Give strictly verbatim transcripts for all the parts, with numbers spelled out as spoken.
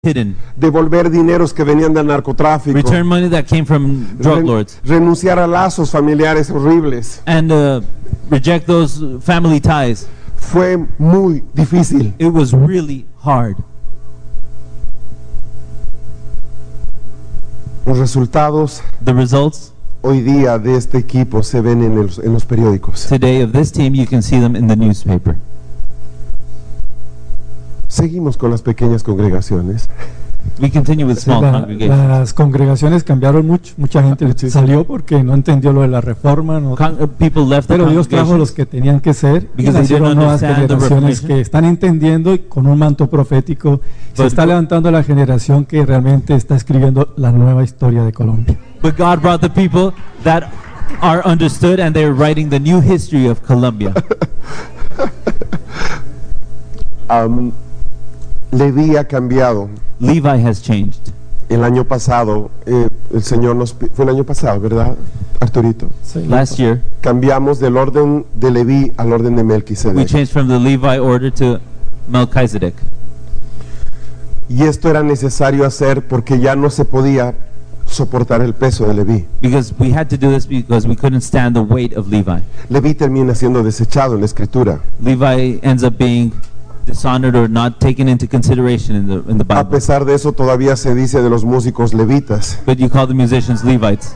hidden. Devolver dineros que venían del narcotráfico. Return money that came from drug Ren- lords. renunciar a lazos familiares horribles. And uh, reject those family ties. Fue muy difícil. It was really hard. Los resultados The results hoy día de este equipo se ven en, el- en los periódicos. today of this team, you can see them in the newspaper. Seguimos con las pequeñas congregaciones. We continue with small La- congregations. las congregaciones cambiaron mucho, mucha gente Sí. salió porque no entendió lo de la reforma, no- Con- uh, people left the pero Dios trajo los congregations. que tenían que ser y Because they nacieron didn't nuevas understand the generaciones Reformation. que están entendiendo y con un manto profético se But- está levantando la generación que realmente está escribiendo la nueva historia de Colombia. But God brought the people that are understood, and they're writing the new history of Colombia. Am, Leví ha cambiado. Levi has changed. El año pasado, eh, el Señor nos... pi- Fue el año pasado, ¿verdad, Arturito? Sí, Last year, Cambiamos del orden de Leví al orden de we Melquisedec. changed from the Levi order to Melchizedek. Y esto era necesario hacer porque ya no se podía soportar el peso de Leví. Because we had to do this because we couldn't stand the weight of Levi. Leví termina siendo desechado en la escritura. Levi ends up being dishonored or not taken into consideration in the in the A Bible. pesar de eso, todavía se dice de los músicos levitas. But you call the musicians Levites.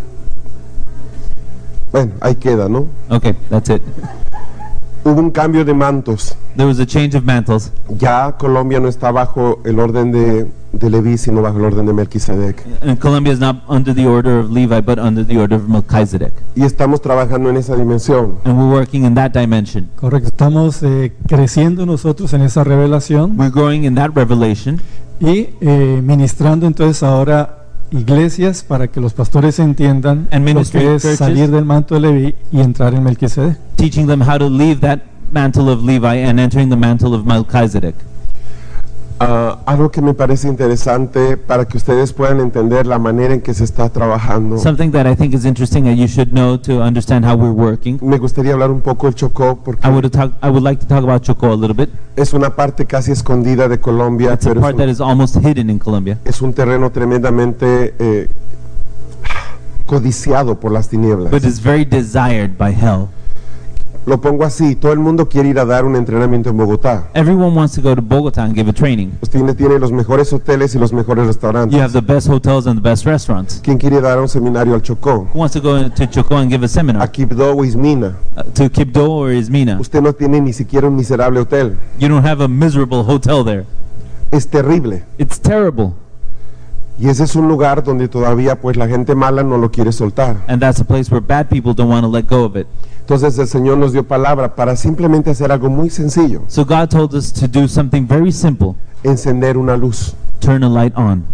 Bueno, ahí queda, ¿no? Okay, that's it. Hubo un cambio de mantos. There was a change of mantles. Ya Colombia no está bajo el orden de, de Leví, sino bajo el orden de Melquisedec. And Colombia is not under the order of Levi, but under the order of Melchizedek. Y estamos trabajando en esa dimensión. And we're working in that dimension. correcto. Estamos eh, creciendo nosotros en esa revelación We're growing in that revelation y eh, ministrando entonces ahora iglesias para que los pastores entiendan And lo ministering que es churches. salir del manto de Leví y entrar en Melquisedec. teaching them how to leave that mantle of Levi and entering the mantle of Melchizedek. Ah, algo que me parece interesante para que ustedes puedan entender la manera en que se está trabajando. Something that I think is interesting and you should know to understand how we're working. Me gustaría hablar un poco del Chocó porque I would talk, I would like to talk about Chocó a little bit. es una parte casi escondida de Colombia, It's a pero part es that un, is almost hidden in Colombia. es un terreno tremendamente eh, codiciado por las tinieblas. But is very desired by hell. Lo pongo así, todo el mundo quiere ir a dar un entrenamiento en Bogotá. Everyone wants to go to Bogota and give a training. Pues tiene, tiene los mejores hoteles y los mejores restaurantes. You have the best hotels and the best restaurants. ¿Quién quiere dar un seminario al Chocó? Who wants to go to Chocó and give a A seminar? Quibdó o Ismina. Uh, to Kibdo or Izmina? Usted no tiene ni siquiera un miserable hotel. You don't have a miserable hotel there. Es terrible. It's terrible. Y ese es un lugar donde todavía pues la gente mala no lo quiere soltar. And that's a place where bad people don't want to let go of it. Entonces el Señor nos dio palabra para simplemente hacer algo muy sencillo. So God told us to do something very simple. Encender una luz. Turn a light on.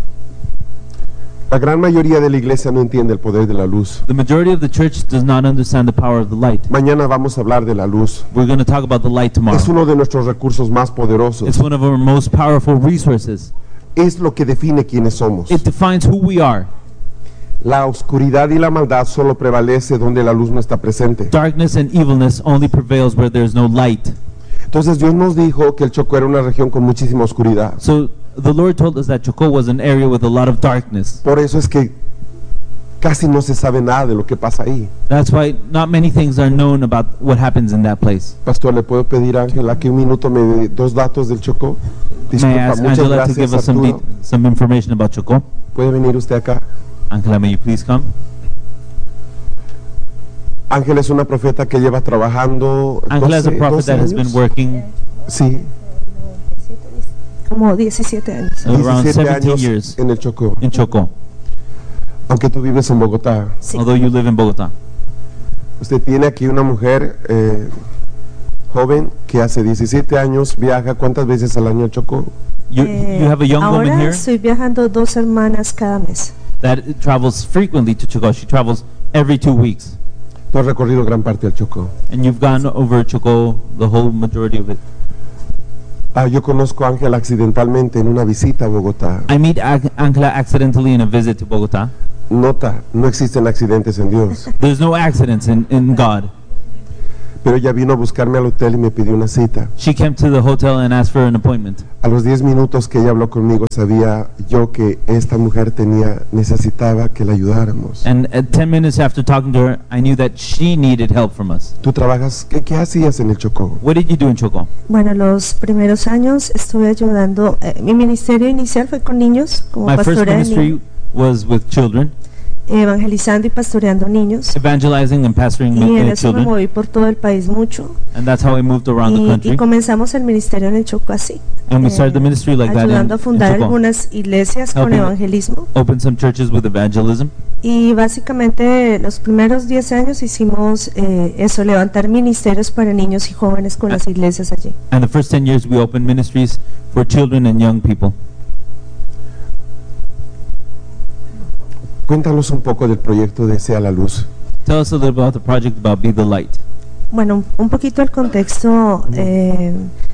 La gran mayoría de la iglesia no entiende el poder de la luz. The majority of the church does not understand the power of the light. Mañana vamos a hablar de la luz. We're going to talk about the light tomorrow. Es uno de nuestros recursos más poderosos. It's one of our most powerful resources. Es lo que define quiénes somos. It defines who we are. La oscuridad y la maldad solo prevalece donde la luz no está presente. Darkness and evilness only prevails where there's no light. Entonces Dios nos dijo que el Chocó era una región con muchísima oscuridad. So the Lord told us that Chocó was an area with a lot of darkness. Por eso es que casi no se sabe nada de lo que pasa ahí. That's why not many things are known about what happens in that place. Pastor, ¿le puedo pedir a Ángela que un minuto me dé dos datos del Chocó? May I Disculpa, ask muchas Angela to give gracias, us some, Arturo. de- some information about Chocó? ¿Puede venir usted acá? Angela, may you please come? Ángela es una profeta que lleva trabajando Angela is a doce, prophet doce that has años. been working Sí, Como diecisiete años. around diecisiete seventeen años years en el Chocó. in Chocó, Aunque tú vives en Bogotá. Sí. although you live in Bogota. Usted tiene aquí una mujer eh, joven que hace diecisiete años viaja ¿cuántas veces al año al Chocó? You, Eh, you have a young woman ahora here estoy viajando dos hermanas cada mes. that travels frequently to Chocó. She travels every two weeks. Tú has recorrido gran parte del Chocó. And you've gone over Chocó, the whole majority of it. Ah, yo conozco a Ángela accidentalmente en una visita a Bogotá. I meet Ag- Angela accidentally in a visit to Bogota. Nota, no existen accidentes en Dios. There's no accidents in, in God. pero ella vino a buscarme al hotel y me pidió una cita. She came to the hotel and asked for an appointment. A los diez minutos que ella habló conmigo, sabía yo que esta mujer tenía, necesitaba que la ayudáramos. And at ten minutes after talking to her, I knew that she needed help from us. ¿Tú trabajas? ¿Qué, qué hacías en el Chocó? What did you do in Chocó? Bueno, los primeros años estuve ayudando. Eh, mi ministerio inicial fue con niños, como My first pastora de ministry niños, was with children, evangelizando y pastoreando niños. evangelizing and pastoring Y en uh, eso me children, moví por todo el país mucho. and that's how I moved around the Y, y country. comenzamos el ministerio en el Chocó así, And we eh, started the ministry like that in, ayudando a in fundar Chocó. algunas iglesias con Helping- evangelismo. Opened some churches with evangelism. Y básicamente los primeros diez años hicimos eh, eso, levantar ministerios para niños y jóvenes con las iglesias allí. And the first ten years we opened ministries for children and young people. Cuéntanos un poco del proyecto de Sea la Luz. Tell us a little about the project about Be the Light. Bueno, un poquito el contexto. eh,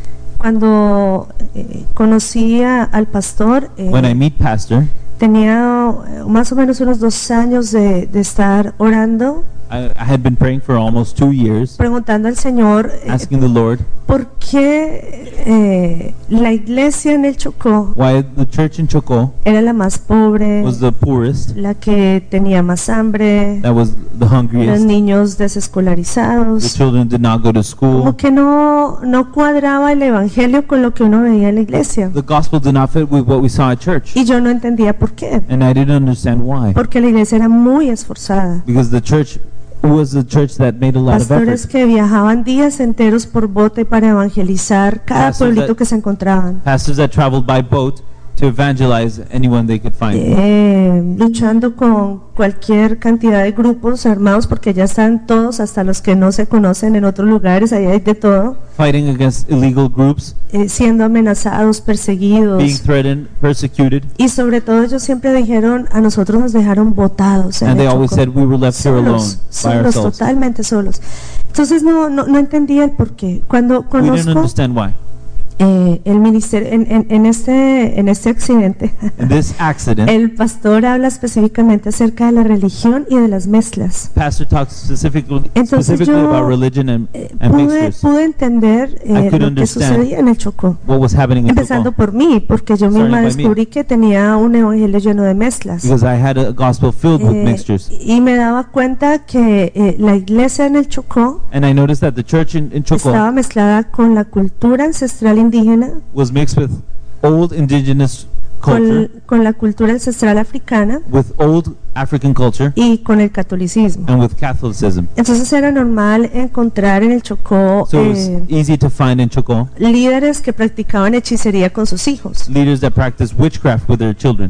cuando eh, conocí a- al pastor, eh, When I meet Pastor, tenía eh, más o menos unos dos años de, de estar orando, I, I had been praying for almost two years, preguntando al Señor eh, asking the Lord por qué eh, la iglesia en el Chocó why the church in Chocó era la más pobre, was the poorest, la que tenía más hambre, that was the los hungriest, niños the desescolarizados. children did not go to school, Como que no, no cuadraba el evangelio con lo que uno veía en la iglesia. the gospel did not fit with what we saw at church, Y yo no entendía por qué. and I didn't understand why, Porque la iglesia era muy esforzada. because the church was the church that made a lot of Pastores effort. que viajaban días enteros por bote para evangelizar cada Pastors pueblito that- que se encontraban. Pastors that traveled by boat to evangelize anyone they could find, Eh, luchando con cualquier cantidad de grupos armados, porque ya están todos, hasta los que no se conocen en otros lugares, ahí hay de todo, fighting against illegal groups, eh, siendo amenazados, being perseguidos. threatened, persecuted, Y sobre todo ellos siempre dijeron, a nosotros nos dejaron botados en and they el always Chocó. said we were left here alone solos, by solos, ourselves. totalmente solos. Entonces no, no, no entendía el por qué. Cuando We didn't conozco understand why. eh, el ministerio, en, en, en este, en este accidente, In this accident, el pastor habla específicamente acerca de la religión y de las mezclas. Pastor talks specifically, Entonces specifically yo, about religion and, Eh, and pude, mixtures, pude entender eh, I could lo que understand sucedía en el Chocó. what was happening in Empezando Chocó, por mí, porque yo Starting misma by me. descubrí que tenía un evangelio lleno de mezclas. because I had a gospel filled with Eh, mixtures. y me daba cuenta que eh, la iglesia en el Chocó And I noticed that the church in, in Chocó estaba mezclada con la cultura ancestral indígena, was mixed with old indigenous culture, con, con la cultura ancestral africana with old African culture, y con el catolicismo. and with Catholicism. Entonces era normal encontrar en el Chocó So it was eh, easy to find in Chocó líderes que practicaban hechicería con sus hijos. leaders that practice witchcraft with their children,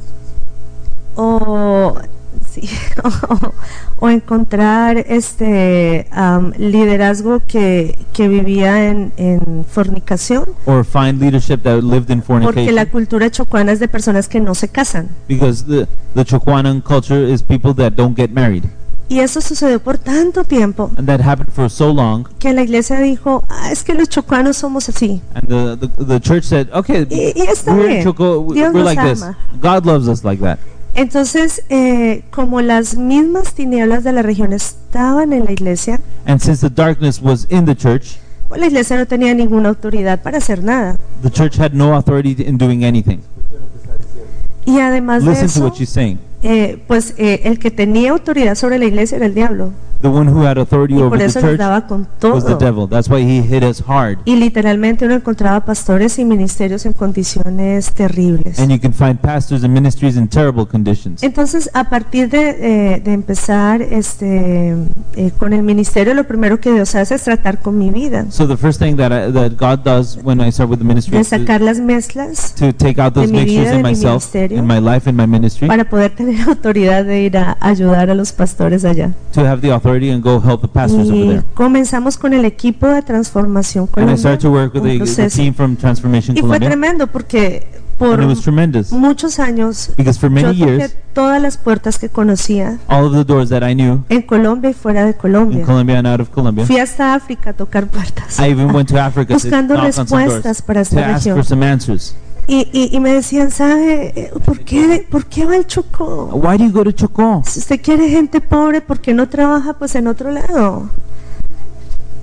O, sí, o, o encontrar este am, liderazgo que, que vivía en, en fornicación, or find leadership that lived in porque la fornication, cultura chocuana es de personas que no se casan. because the the Choquanan culture is people that don't get married, Y eso sucedió por tanto tiempo and that happened for so long. que la iglesia dijo, ah, es que los chocuanos somos así. And the, the, the church said, okay, Y, y está we're in bien, Choco, we- Dios we're nos like this. ama. God loves us like that. Entonces, eh, como las mismas tinieblas de la región estaban en la iglesia, And since the darkness was in the church, pues la iglesia no tenía ninguna autoridad para hacer nada. the church had no authority in doing anything. Y además de Listen to eso, what she's saying. eh, pues eh, el que tenía autoridad sobre la iglesia era el diablo. The one who had authority Y over por the eso les church daba con was the todo. devil. That's why he hit us hard. Y literalmente uno encontraba pastores y ministerios en condiciones terribles. And you can find pastors and ministries in terrible conditions. Entonces, a partir de, eh, de empezar este, eh, con el ministerio, lo primero que Dios hace es tratar con mi vida, So the first thing that I, that God does when I start with the ministry de is to, sacar las mezclas to take out those de mi vida, mixtures de in mi myself, ministerio, in my life, in my ministry, para poder tener autoridad de ir a ayudar a los pastores allá. to have the authority and go help the pastors over Y there. comenzamos con el equipo de Transformación And I Colombia, started to work with un the, the proceso. team from Transformation Y fue Colombia, tremendo porque and por it was tremendous muchos años because for yo many toqué years, todas las puertas que conocía all of the doors that I knew en Colombia y fuera de in Colombia. Colombia and out of Colombia, Fui hasta África a tocar puertas, I even went to Africa to buscando knock on some doors, respuestas para to esta ask for región. some answers. Y, y, y me decían, ¿sabe eh, por qué, por qué va al Chocó? Why do you go to Chocó? Si usted quiere gente pobre, ¿por qué no trabaja pues en otro lado?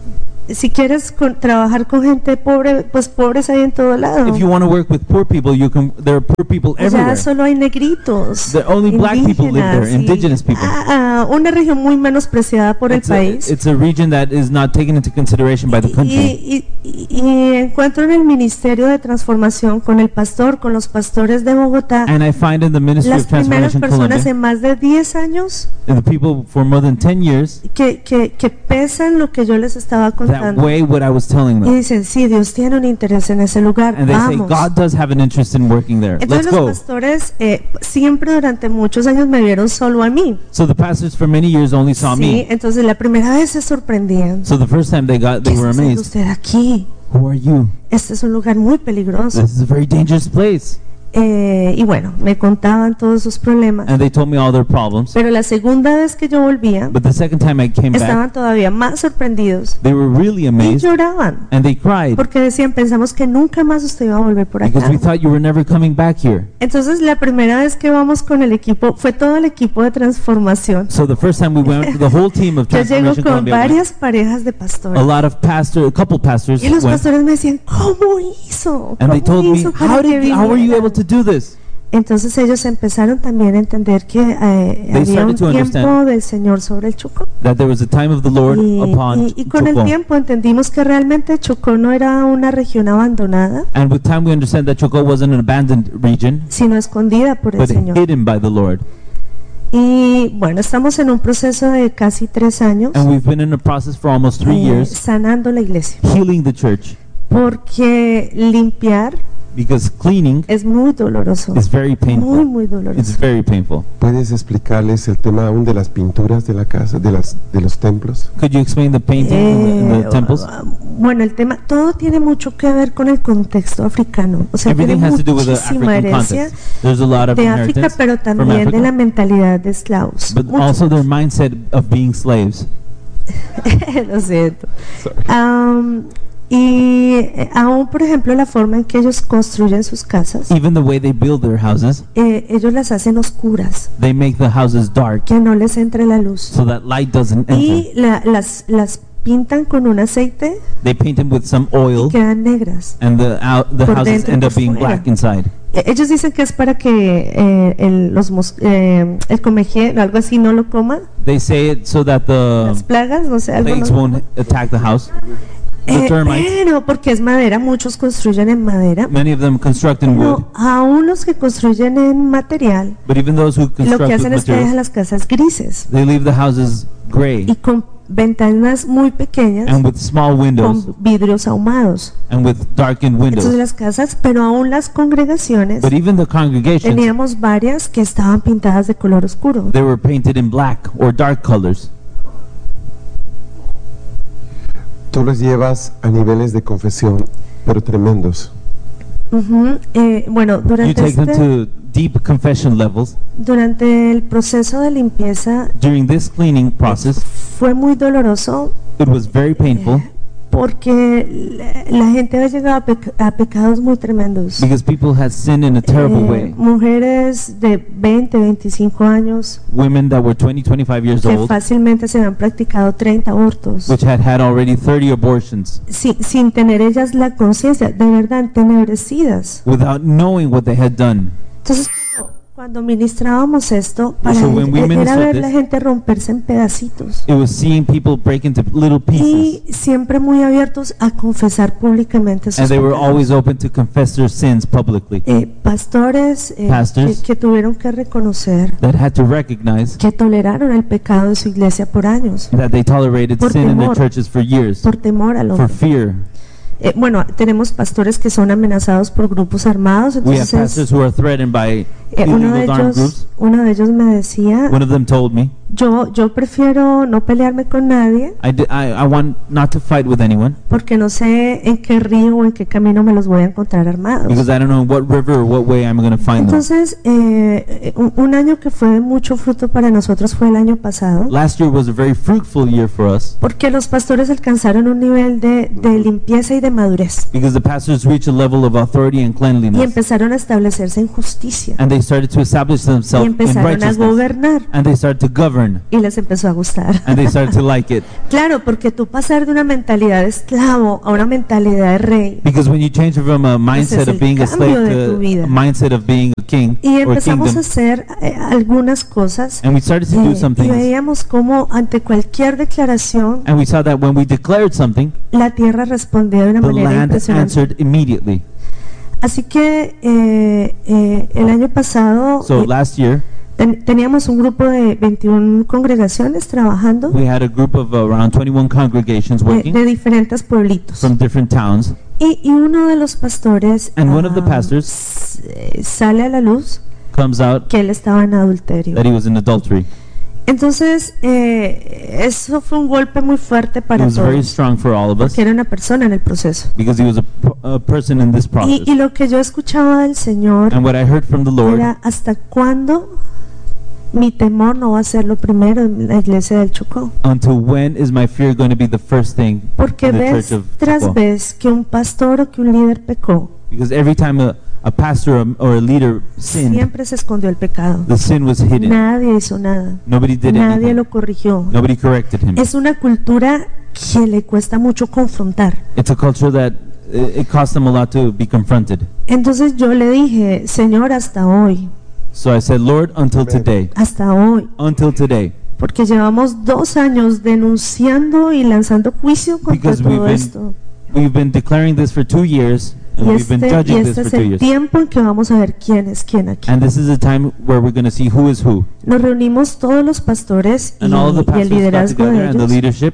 si quieres con- trabajar con gente pobre, pues pobres hay en todo lado. If you want to work with poor people, you can. There are poor people everywhere. Ya solo hay negritos, The only black people live there, indígenas, y- indigenous people. ah, ah, una región muy menospreciada por el It's a, país. it's a region that is not taken into consideration by the country. Y, y- y encuentro en el Ministerio de Transformación con el pastor, con los pastores de Bogotá, And I find in the Ministry las of primeras Transformation personas Colombia, en más de diez años and the people for more than ten years que, que, que pesan lo que yo les estaba that contando. weigh what I was telling Y them. dicen, sí, Dios tiene un interés en ese lugar, And they say, vamos. God does have an interest in working there. Entonces Let's los go. pastores eh, siempre durante muchos años me vieron solo a mí. So the pastors for many years only saw Sí, me. entonces la primera vez se sorprendían. So the first time they got, ¿Qué they were está haciendo amazed. usted aquí? Who are you? Este es un lugar muy peligroso. This is a very dangerous place. Eh, y bueno, me contaban todos sus problemas. And they told me all their problems. Pero la segunda vez que yo volvía, But the second time I came back, estaban todavía más sorprendidos they were really y amazed lloraban. and they cried Porque decían, pensamos que nunca más usted iba a volver por because acá. we thought you were never coming back here. Entonces la primera vez que vamos con el equipo, fue todo el equipo de transformación. So the first time we went, the whole team of Yo llego Transformation con Colombia, went. varias parejas de A pastores. lot of pastor, a couple pastors Y los went, pastores me decían, ¿cómo hizo? and they ¿Cómo told me, hizo para how que did, how were you viniera?" able to do this? Entonces ellos empezaron también a entender que eh, They había started un to tiempo understand del Señor sobre el Chocó. That there was a time of the Lord Y, upon y- y con el Chocó. tiempo entendimos que realmente Chocó no era una región abandonada, And with time we understand that Chocó wasn't an abandoned region, sino escondida por el but Señor. hidden by the Lord. Y bueno, estamos en un proceso de casi tres años And we've been in a process for almost three eh, years, sanando la iglesia, healing the church, porque limpiar because cleaning es muy doloroso, is very muy, painful. muy It's doloroso. very painful. ¿Puedes explicarles el tema aún de las pinturas de la casa, de las de los templos? Could you explain the painting in the, in the Eh, temples? Bueno, el tema, todo tiene mucho que ver con el contexto africano, o sea, tiene Everything has to do with the muchísima African herencia context. There's a lot of de África, inheritance pero from también de la Africa, mentalidad de esclavos. but Mucho. also their mindset of being slaves. Lo siento. Sorry. Am, y eh, aún, por ejemplo, la forma en que ellos construyen sus casas, Even the way they build their houses, eh, ellos las hacen oscuras, they make the houses dark que no les entre la luz. so that light doesn't Y enter. la- las, las pintan con un aceite They paint them with some y oil, quedan negras. and the out, the Por houses dentro y end por up being fuera. black inside. Eh, Ellos dicen que es para que eh, el, los mos- eh, el comején o algo así no lo coma, They say it so that las the plagas, no sé, algo plagues no- won't attack the house. The Eh, termites, pero porque es madera, muchos construyen en madera. many of them construct in wood, No, aún los que construyen en material, but even those who lo construct que with hacen es que dejan materials, las casas grises they leave the houses gray y con ventanas muy pequeñas and with small windows con vidrios ahumados. and with darkened Entonces windows. las casas, pero aún las congregaciones, But even the congregations, teníamos varias que estaban pintadas de color oscuro. they were painted in black or dark colors. Tú los llevas a niveles de confesión, pero tremendos. Ujú, eh, bueno, You durante, take them este, to deep confession levels. durante el proceso de limpieza During this cleaning process, fue muy doloroso it was very painful porque la, la gente había llegado a, pec- a pecados muy tremendos. because people had sinned in a terrible Eh, way. mujeres de veinte, veinticinco años Women that were twenty, twenty-five years que old, fácilmente se habían practicado treinta abortos which had had already thirty abortions sin, sin tener ellas la conciencia, de verdad entenebrecidas. without knowing what they had done. Entonces, cuando ministrábamos esto, para So when we ellos, era ministered ver this- la gente romperse en pedacitos It was seeing people break into little pieces, y siempre muy abiertos a confesar públicamente sus and they were pecados. always open to confess their sins publicly. Eh, pastores eh, Pastors. que, que tuvieron que reconocer That had to recognize que toleraron el pecado en su iglesia por años, that they tolerated Por sin in their temor. churches for years, por temor al for hombre. fear. Eh, bueno, tenemos pastores que son amenazados por grupos armados, We have pastors entonces who are threatened by eh, uno, de illegal armed ellos, groups. uno de ellos me decía, One of them told me, yo, yo prefiero no pelearme con nadie I, di- I, I want not to fight with anyone porque no sé en qué río o en qué camino me los voy a encontrar armados. because I don't know what river or what way I'm going to find them. Entonces, eh, un, un año que fue de mucho fruto para nosotros fue el año pasado, Last year was a very fruitful year for us porque los pastores alcanzaron un nivel de, de limpieza y de madurez because the pastors reached a level of authority and y cleanliness, empezaron a establecerse en justicia and they started to establish y themselves in empezaron a righteousness, gobernar. and they started to govern learn, y les empezó a gustar. and they started to like it. Claro, porque tú pasar de una mentalidad de esclavo a una mentalidad de rey, Because when you change from a mindset el of being a cambio slave de tu to vida. a mindset of being a king y or empezamos kingdom, a hacer eh, algunas cosas, and we started to eh, do some y things, veíamos cómo ante cualquier declaración and we saw that when we declared something, la tierra respondía de una the manera land impresionante. answered immediately. Así que eh, eh, el año pasado So eh, last year, ten- teníamos un grupo de veintiuna congregaciones trabajando we had a group of around twenty-one congregations de, working de diferentes pueblitos. from different towns, Y, y uno de los pastores And one of the ah, pastors s- eh, sale a la luz comes out que él estaba en adulterio. that he was in adultery. Entonces, eh, eso fue un golpe muy fuerte It para was very todos, strong for all of us porque era una persona en el proceso. because he was a, p- a person in this Y, process. y lo que yo escuchaba del Señor And what I heard from the Lord, era, ¿hasta cuándo mi temor no va a ser lo primero en la iglesia del Chocó? until when is my fear going to be the first thing Porque in the vez church of tras Chocó? vez que un pastor o que un líder pecó, Because every time a, a pastor or, or a leader sinned, siempre se escondió el pecado. the sin was hidden. Nadie hizo nada. Nobody did Nadie anything. lo corrigió. Nobody corrected him. Es una cultura que le cuesta mucho confrontar. It's a culture that uh, it costs them a lot to be confronted. Entonces yo le dije, Señor, hasta hoy, So I said, Lord, until today, hasta hoy, until today, porque llevamos dos años denunciando y lanzando juicio contra Because we've todo been esto. we've been declaring this for two years, and Y we've been este, y judging this este for es two el years. tiempo en que vamos a ver quién es quién aquí. And this is a time where we're going to see who is who. Nos reunimos todos los pastores y, And all of the y el pastors got liderazgo together de and the ellos leadership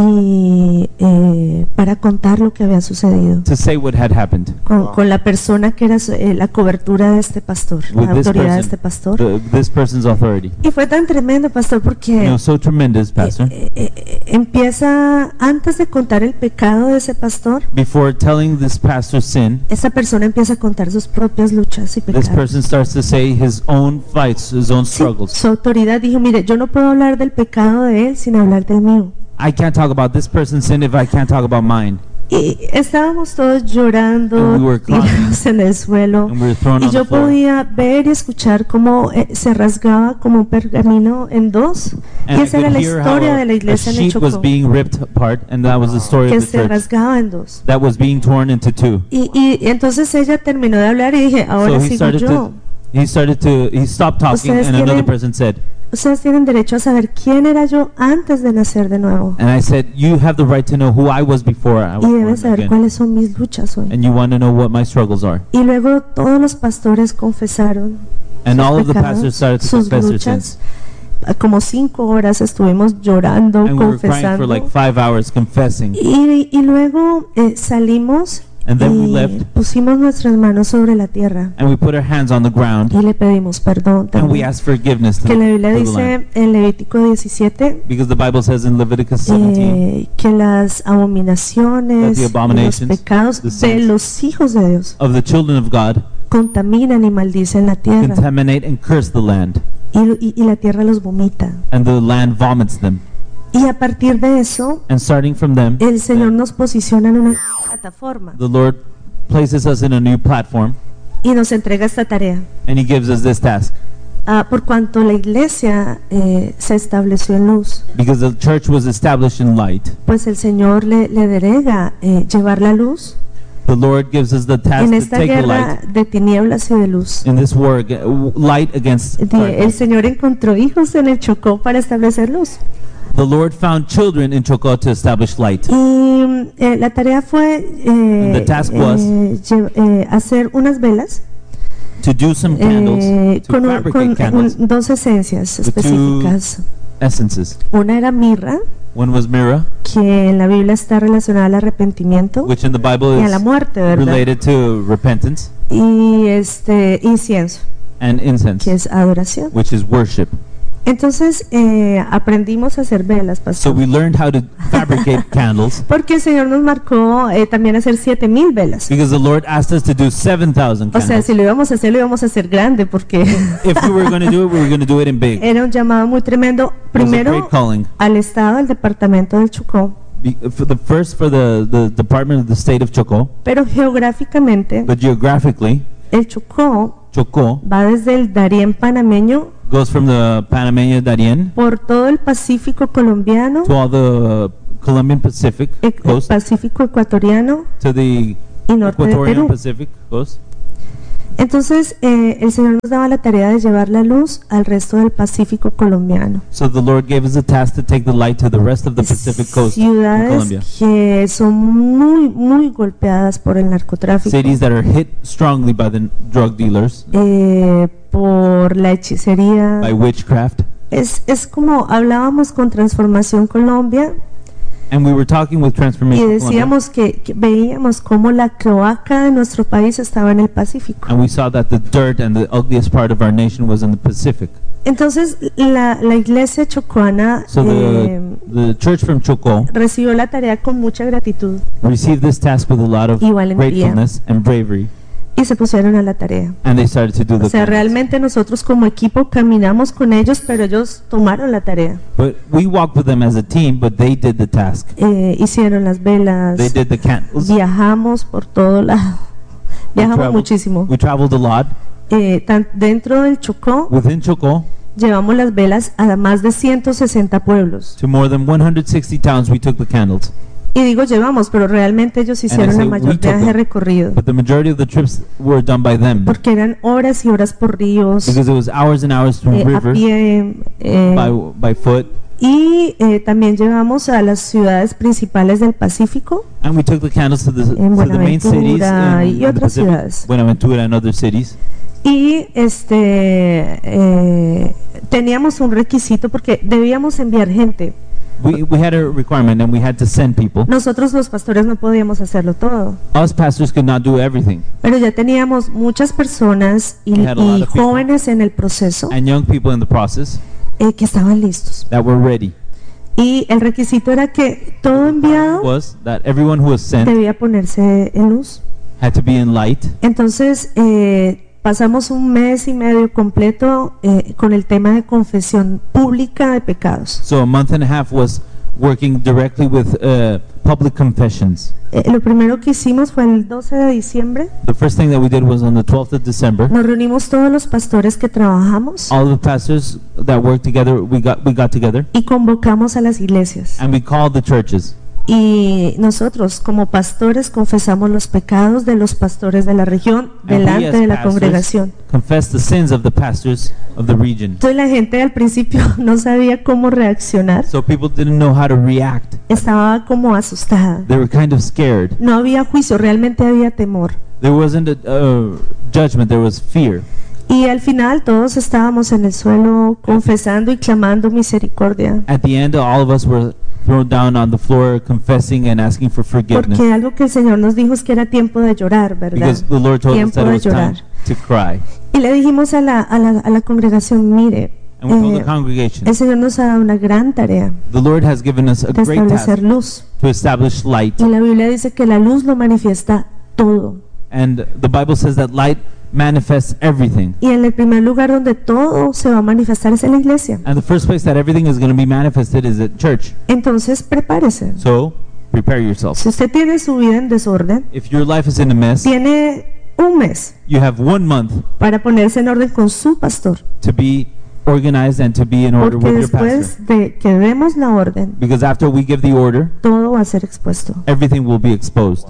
y eh, para contar lo que había sucedido to say what had happened. con, con la persona que era eh, la cobertura de este pastor, la With this autoridad de person, este pastor. the- this person's authority. Y fue tan tremendo, pastor, You porque know, so tremendous, Pastor. eh, eh, eh, empieza, antes de contar el pecado de ese pastor, Before telling this pastor's sin, esa persona empieza a contar sus propias luchas y this pecados. person starts to say his own fights, his own Sí, struggles. su autoridad dijo, mire, yo no puedo hablar del pecado de él sin hablar del mío. I can't talk about this person's sin if I can't talk about mine. Y estábamos todos llorando, And we were crying. tirados en el suelo. And we were thrown Y on yo the floor. podía ver y escuchar cómo eh, se rasgaba como un pergamino en dos. And Y I esa era could la hear how historia a, de la a iglesia en el sheet was Chocó, being ripped apart, and that was the story que of the se church rasgaba en dos. that was being torn into two. Y, y, y entonces ella terminó de hablar y dije, ahora So he sigo started yo. to he started to he stopped talking, Ustedes and another tienen- person said, Ustedes tienen derecho a saber quién era yo antes de nacer de nuevo. and I said, you have the right to know who I was before I was Y born deben saber again, cuáles son mis luchas hoy. and you want to know what my struggles are. Y luego todos los pastores confesaron And sus all of the pecados, pastors started to sus confess their luchas. sins. Como cinco horas estuvimos llorando, And we were crying confesando. for like five hours confessing. Y, y luego eh, salimos And then we y left. pusimos nuestras manos sobre la tierra And we put our hands on the ground y le pedimos perdón and we también. asked forgiveness to Que la the, Biblia to the land. dice en Levítico diecisiete Because the Bible says in Leviticus seventeen eh, que las abominaciones That the y los abominations, pecados the de sins los hijos de Dios of the children of God contaminan y maldicen la tierra contaminate and curse the land, y, y- y la tierra los vomita. and the land vomits them. Y a partir de eso, And starting from them, el Señor nos posiciona en una plataforma the Lord places us in a new platform, y nos entrega esta tarea. and He gives us this task. Ah, por cuanto la iglesia eh, se estableció en luz, Because the church was established in light, pues el Señor le, le delega eh, llevar la luz the Lord gives us the task en to esta take the guerra light de tinieblas y de luz. in this war, ag- light against Die- El darkness. Señor encontró hijos en el Chocó para establecer luz. The Lord found children in Chocó to establish light. Y eh, la tarea fue eh, The task was- eh, lle- eh, hacer unas velas To do some candles, eh, to con, un- fabricate con candles, un- dos esencias with two específicas. essences. Una era mirra, One was myrrh, que en la Biblia está relacionada al arrepentimiento which in the Bible y a la is muerte, ¿verdad? related to repentance, Y este incienso, and incense, que es adoración. which is worship. Entonces eh, aprendimos a hacer velas, So pastor. we learned how to fabricate candles Porque el Señor nos marcó eh, también hacer siete mil velas. because the Lord asked us to do seven thousand O sea, candles. si lo íbamos a hacer, lo íbamos a hacer grande porque If we were going to do it, we were going to do it in big. It era un llamado muy tremendo. was a Primero great calling. al Estado, al departamento del Chocó, Be- For the first for the, the Department of the State of Chocó, pero geográficamente but geographically, el Chocó Chocó va desde el Darién panameño goes from the Panameño Darien por todo el Pacífico colombiano, to all the uh, Colombian Pacific e- coast, Pacífico ecuatoriano to the y norte de Equatorial Perú. Pacific coast. Entonces, eh, el Señor nos daba la tarea de llevar la luz al resto del Pacífico colombiano. So the Lord gave us the task to take the light to the rest of the Pacific coast in Ciudades Colombia. que son muy, muy golpeadas por el narcotráfico, Cities that are hit strongly by the drug dealers, eh, por la hechicería. by witchcraft. Es, es como hablábamos con Transformación Colombia And we were talking with y Transformation Colombia, decíamos que, que veíamos cómo la cloaca de nuestro país estaba en el Pacífico. and we saw that the dirt and the ugliest part of our nation was in the Pacific. Entonces la, la iglesia chocuana So eh, the, the church from Chocó recibió la tarea con mucha gratitud received this task with a lot of y valentía gratefulness and bravery, y se pusieron a la tarea. and they started to do the O sea, candles. realmente nosotros como equipo caminamos con ellos, pero ellos tomaron la tarea. But we walked with them as a team, but they did the task. Eh, hicieron las velas, They did the candles. viajamos por todo lado, We viajamos traveled- muchísimo. We traveled a lot. Eh, tan- dentro del Chocó Within Chocó, llevamos las velas a más de ciento sesenta pueblos. to more than one hundred sixty towns, we took the candles. Y digo llevamos, pero realmente ellos hicieron say el mayor we took viaje them. recorrido, But the majority of the trips were done by them, porque eran horas y horas por ríos, because it was hours and hours through eh, a river, pie, eh, by, by foot. y eh, también llevamos a las ciudades principales del Pacífico, And we took the candles to the, En to the main cities Buenaventura in, y in the otras Pacific, ciudades. Buenaventura and other cities. y este eh, teníamos un requisito porque debíamos enviar gente. We, we had a requirement, and we had to send people. Nosotros los pastores no podíamos hacerlo todo, Us pastors could not do everything, pero ya teníamos muchas personas y, We had a lot y of people. jóvenes en el proceso and young people in the process eh, que estaban listos. that were ready. Y el requisito era que todo enviado Was that everyone who was sent debía ponerse en luz. had to be in light. Entonces eh, pasamos un mes y medio completo eh, con el tema de confesión pública de pecados. So a month and a half was working directly with uh, public confessions. Eh, lo primero que hicimos fue el doce de diciembre. The first thing that we did was on the twelfth of December. Nos reunimos todos los pastores que trabajamos All the pastors that worked together, we got we got together, y convocamos a las iglesias. and we called the churches. Y nosotros como pastores confesamos los pecados de los pastores de la región And we delante as de la pastors congregación. confessed the sins of the pastors of the region. Entonces la gente al principio no sabía cómo reaccionar, So people didn't know how to react. estaba como asustada. They were kind of scared. No había juicio, realmente había temor. There wasn't a uh, judgment, there was fear. Y al final todos estábamos en el suelo confesando y clamando misericordia. At the end, all of us were thrown down on the floor confessing and asking for forgiveness, Porque algo que el Señor nos dijo es que era tiempo de llorar, ¿verdad? because the Lord told us Tiempo that it de was time llorar. to cry. Y le dijimos a la, a la, a la congregación, mire, And we told eh, the congregation, el Señor nos ha dado una gran tarea the Lord has given us a de great establecer task luz. to establish light. Y la Biblia dice que la luz lo manifiesta todo. And the Bible says that light manifests everything. Y en el primer lugar donde todo se va a manifestar es en la iglesia. And the first place that everything is going to be manifested is at church. Entonces prepárese. So, prepare yourself. Si usted tiene su vida en desorden, If your life is in a mess, tiene un mes you have one month para ponerse en orden con su pastor. to be organized and to be in order Porque with your pastor. después de que demos la orden, Because after we give the order, todo va a ser expuesto. everything will be exposed.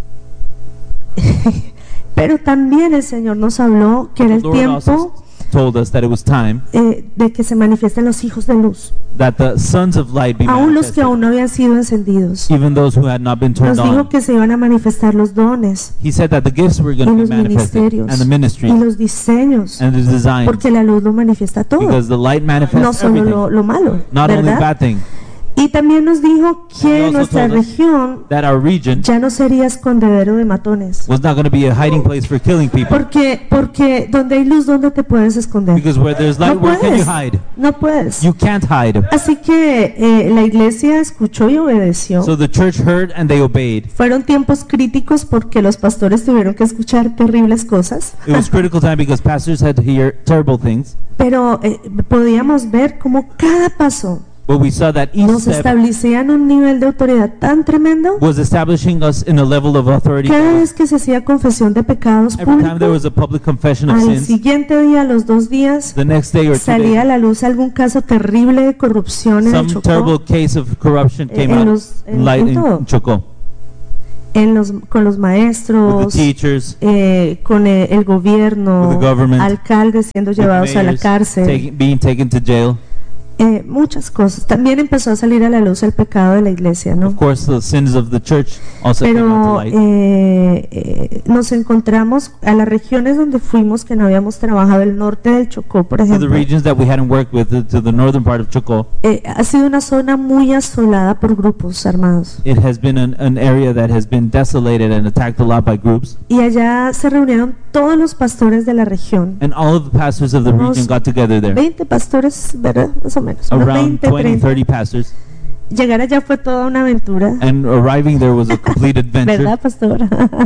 Pero también el Señor nos habló que era el The Lord tiempo also told us that it was time eh, de que se manifiesten los hijos de luz, that the sons of light be aún los que manifested, aún no habían sido encendidos. even those who had not been Nos turned dijo on. que se iban a manifestar los dones He said that the gifts were y going to be los manifested, ministerios and the y ministries, los diseños, and the designs, porque la luz lo manifiesta todo, because the light no manifests solo everything, lo, lo malo, not only ¿verdad? bad thing. Y también nos dijo He que also nuestra told us región That our region ya no sería escondedero de matones. was not going to be a hiding place for killing people. Porque, porque donde hay luz, ¿dónde te puedes esconder? Because where there's light, No where can you puedes. hide? No puedes. You can't hide. Así que eh, la iglesia escuchó y obedeció. So the church heard and they obeyed. Fueron tiempos críticos porque los pastores tuvieron que escuchar terribles cosas, It was critical time because pastors had to hear terrible things, pero eh, podíamos ver cómo cada paso But we saw that each nos step establecían un nivel de autoridad tan tremendo. was establishing us in a level of authority. Cada vez que se hacía confesión de pecados Every time there público, was a public confession of al sins, siguiente día, a los dos días, the next day or two salía a days, la luz algún caso terrible de corrupción en el some terrible Chocó, case of corruption Eh, came en out los- en- in light en in todo. Chocó. en los, con los With maestros, the teachers, eh, con eh, el gobierno, With the government, alcaldes siendo with llevados a la mayors cárcel, taking- being taken to jail. eh, muchas cosas. También empezó a salir a la luz el pecado de la iglesia, ¿no? Of course, the sins of the church also came out to Pero light. eh, eh, nos encontramos a las regiones donde fuimos que no habíamos trabajado, el norte del Chocó, por To the ejemplo. regions that we hadn't worked with, to the northern part of Chocó, Eh, ha sido una zona muy asolada por grupos armados. it has been an, an area that has been desolated and attacked a lot by groups. Y allá se reunieron todos los pastores de la región. And all of the pastors of the Unos region got together there. veinte pastores, ¿verdad? Más o menos. Unos Around veinte, twenty, treinta. thirty pastors. Llegar allá fue toda una aventura. And arriving there was a complete adventure. ¿Verdad, pastora?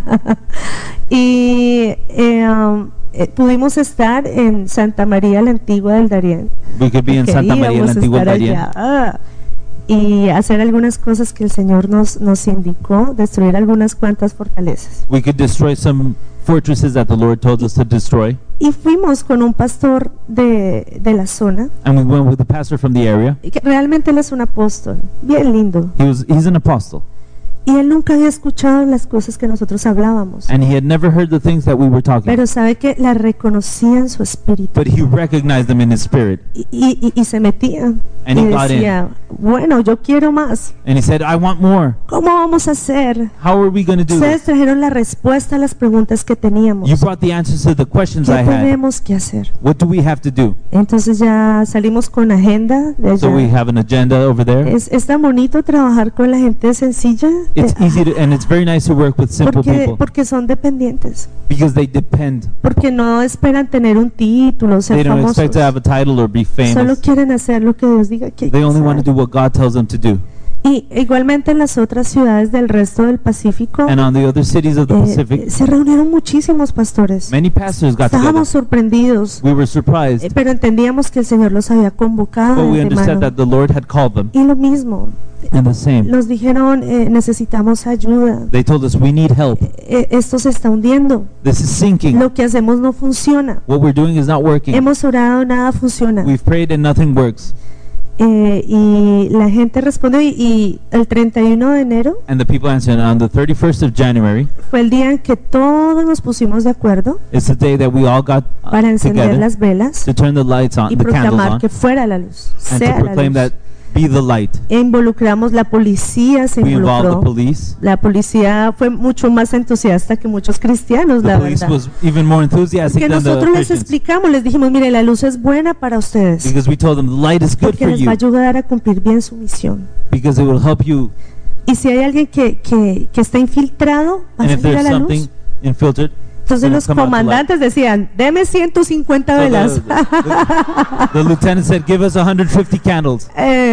y eh, um, eh, pudimos estar en Santa María la Antigua del Darién. We could be in Santa Maria, la Queríamos Antigua estar Darien, allá. Ah, y hacer algunas cosas que el Señor nos, nos indicó, destruir algunas cuantas fortalezas. we could destroy some fortresses that the Lord told us to destroy. Y fuimos con un pastor de, de la zona, And we went with the pastor from the area. y que realmente él es un apóstol, bien lindo. He was he's an apostle, Y él nunca había escuchado las cosas que nosotros hablábamos. and he had never heard the things that we were talking. Pero sabe que la reconocía en su espíritu. But he recognized them in his spirit, Y, y, y se metía. and y he got in. decía, bueno, yo quiero más. And he said, "I want more. ¿Cómo vamos a hacer? How are we going to do Ustedes this? trajeron la respuesta a las preguntas que teníamos. You brought the answers to the questions ¿Qué I had. tenemos que hacer? What do we have to do?" Entonces ya salimos con agenda de So we allá. have an agenda over there. Es, es tan bonito trabajar con la gente sencilla. It's eh, easy to, and it's very nice to work with simple porque, people porque son dependientes. because they depend. Porque no esperan tener un título, They ser don't famosos. expect to have a title or be Solo famous. quieren hacer lo que Dios diga que hay They que only want to hacer. do what God tells them to do. Y igualmente en las otras ciudades del resto del Pacífico And on the other cities of the eh, Pacific, se reunieron muchísimos pastores. many pastors got together. Estábamos sorprendidos, We were eh, surprised, pero entendíamos que el Señor los había convocado but we de understood antemano. that the Lord had called them. Y lo mismo, And the same, nos dijeron, eh, necesitamos ayuda. they told us we need help. Eh, esto se está hundiendo. This is sinking. Lo que hacemos no funciona. What we're doing is not working. Hemos orado, nada funciona. We've prayed and nothing works. Eh, y la gente respondió y, y el treinta y uno de enero And the people answered, on the thirty-first of January fue el día en que todos nos pusimos de acuerdo is the day that we all got uh, para encender together las velas to turn the lights on, y the candles proclamar on, que fuera la luz, and to sea la proclaim luz. that be the light. E involucramos la policía, se We involved the involucró. police. La policía fue mucho más entusiasta que muchos cristianos, The la police verdad. was even more enthusiastic Porque than the nosotros les Christians explicamos, les dijimos, mire, la luz es buena para ustedes, because we told them the light is good porque for les va a you ayudar a cumplir bien su misión. because it will help you. Y si hay alguien que, que, que está infiltrado, va a And if salir a there's la something luz. infiltrated, Entonces then los come out to light. comandantes decían, deme ciento cincuenta So the, velas. the, the lieutenant said, "Give us one hundred fifty candles."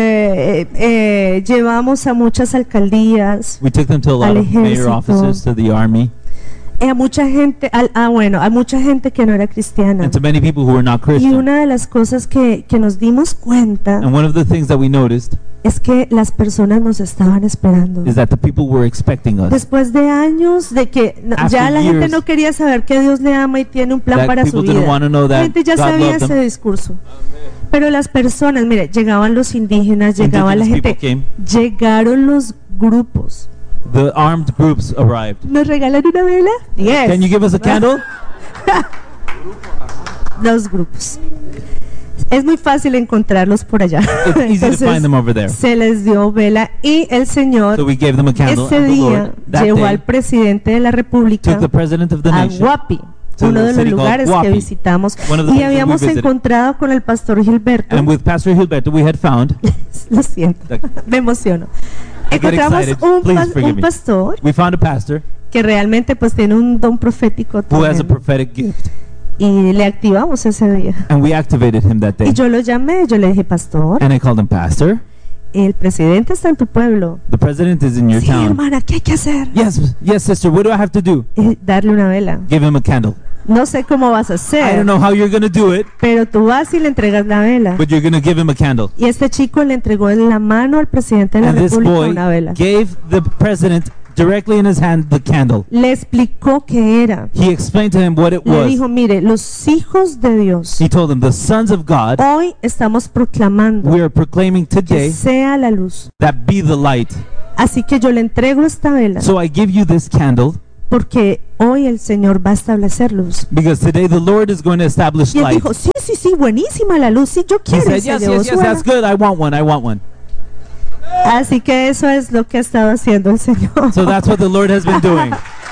Eh, eh, llevamos a muchas alcaldías, We took them to a lot Al of mayor ejército. offices, to the army, eh, a mucha gente, al- ah bueno, a mucha gente que no era cristiana. and to many people who were not Y Christian. una de las cosas que, que nos dimos cuenta And one of the things that we noticed es que las personas nos estaban esperando. is that the people were expecting us. Después de años de que no- After ya la gente years, no quería saber que Dios le ama y tiene un plan that para su people didn't want vida. to know La that gente ya God sabía loved ese them. discurso. Pero las personas, mire, llegaban los indígenas, llegaba la Indigenous gente, people came. llegaron los grupos. The armed groups arrived. ¿Nos regalan una vela? Yes. Can you give us a candle? Los grupos. Es muy fácil encontrarlos por allá. It's easy to Entonces, find them over there. se les dio vela y el Señor So we gave them a candle, ese and the día Lord that llevó day al presidente de la República took the president of the a nation Guapi, to uno the de los city called lugares que Guapi, visitamos, one of the y places we habíamos visited. encontrado con el pastor Gilberto. and with Pastor Gilberto we had found Lo siento, Like- me emociono. I get Encontramos excited. un, Please pas- forgive un me. pastor we found a pastor que realmente pues tiene un don profético who has a tremendo, prophetic gift, y le activamos ese día. and we activated him that day. Y yo lo llamé, yo le dije, pastor, And I called him, "Pastor, el presidente está en tu pueblo. the president is in your Sí, town." hermana, ¿qué hay que hacer? Yes, yes, sister. What do I have to do? Y darle una vela. Give him a candle. No sé cómo vas a I hacer, don't know how you're going to do it, pero tú vas y le entregas la vela. but you're going to give him a candle. Y este chico le entregó en la mano al presidente de la And this República boy una vela. gave the president directly in his hand the candle. Le explicó qué era. He explained to him what it Le was. dijo, mire, los hijos de Dios, He told him, the sons of God, hoy estamos proclamando we are proclaiming que today sea la luz. that be the light. Así que yo le entrego esta vela So I give you this candle porque hoy el Señor va a establecer luz. because today the Lord is going to establish Y él light. dijo, sí, sí, sí, buenísima la luz, sí, yo He quiero. said, Y se yes, llevó yes, su yes, vela. that's good. I want one. I want one. Así que eso es lo que ha estado haciendo el Señor. So that's what the Lord has been doing.